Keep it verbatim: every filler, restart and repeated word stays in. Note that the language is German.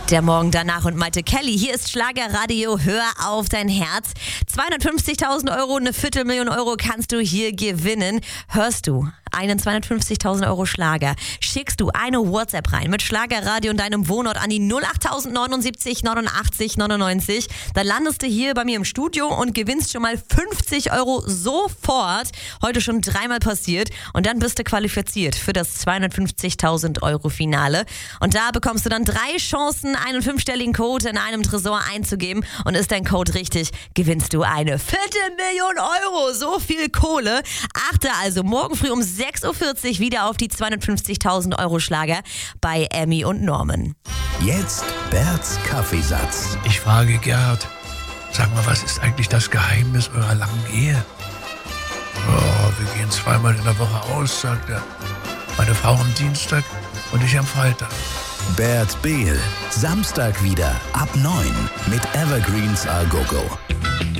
Der Morgen danach und Maite Kelly. Hier ist Schlagerradio, hör auf dein Herz. zweihundertfünfzigtausend Euro, eine Viertelmillion Euro kannst du hier gewinnen. Hörst du einen zweihundertfünfzigtausend Euro Schlager, schickst du eine WhatsApp rein mit Schlagerradio und deinem Wohnort an die null acht neunundsiebzig neunundachtzig neunundneunzig. Dann landest du hier bei mir im Studio und gewinnst schon mal fünfzig Euro sofort. Heute schon dreimal passiert und dann bist du qualifiziert für das zweihundertfünfzigtausend Euro Finale. Und da bekommst du dann drei Chancen, einen fünfstelligen Code in einem Tresor einzugeben. Und ist dein Code richtig, gewinnst du eine Viertelmillion Euro. So viel Kohle. Achte also morgen früh um sechs Uhr vierzig wieder auf die zweihundertfünfzigtausend Euro Schlager bei Emmy und Norman. Jetzt Berts Kaffeesatz. Ich frage Gerhard, sag mal, was ist eigentlich das Geheimnis eurer langen Ehe? Oh, wir gehen zweimal in der Woche aus, sagt er. Meine Frau am Dienstag und ich am Freitag. Bert Behl, Samstag wieder ab neun mit Evergreens A Go Go.